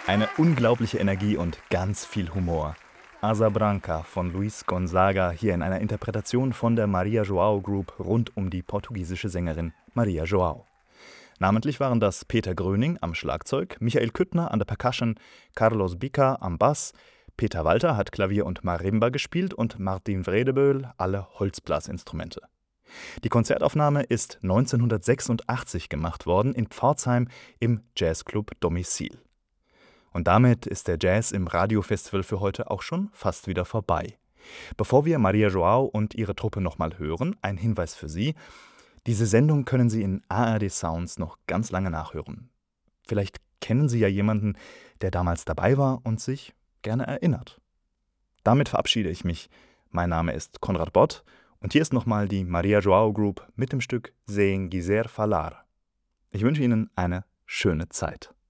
Eine unglaubliche Energie und ganz viel Humor. Asa Branca von Luis Gonzaga hier in einer Interpretation von der Maria João Group rund um die portugiesische Sängerin Maria João. Namentlich waren das Peter Gröning am Schlagzeug, Michael Küttner an der Percussion, Carlos Bica am Bass, Peter Walter hat Klavier und Marimba gespielt und Martin Vredeböhl alle Holzblasinstrumente. Die Konzertaufnahme ist 1986 gemacht worden in Pforzheim im Jazzclub Domizil. Und damit ist der Jazz im Radiofestival für heute auch schon fast wieder vorbei. Bevor wir Maria João und ihre Truppe nochmal hören, ein Hinweis für Sie: Diese Sendung können Sie in ARD Sounds noch ganz lange nachhören. Vielleicht kennen Sie ja jemanden, der damals dabei war und sich gerne erinnert. Damit verabschiede ich mich. Mein Name ist Konrad Bott und hier ist nochmal die Maria João Group mit dem Stück Sem Quiser Falar. Ich wünsche Ihnen eine schöne Zeit.